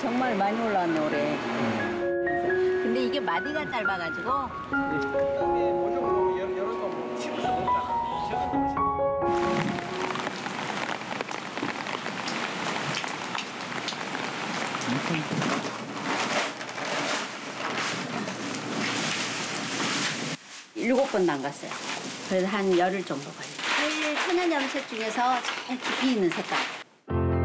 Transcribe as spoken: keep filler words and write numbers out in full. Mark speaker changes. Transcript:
Speaker 1: 정말 많이 올라왔네 올해. 근데 이게 마디가 짧아가지고
Speaker 2: 모종으로 여러 여러 거 심을 수가 없잖아. 적은 놈을 심어.
Speaker 1: 일곱 번 담갔어요. 그래서 한 열흘 정도 걸려요. 제일 천연 염색 중에서 제일 깊이 있는 색깔.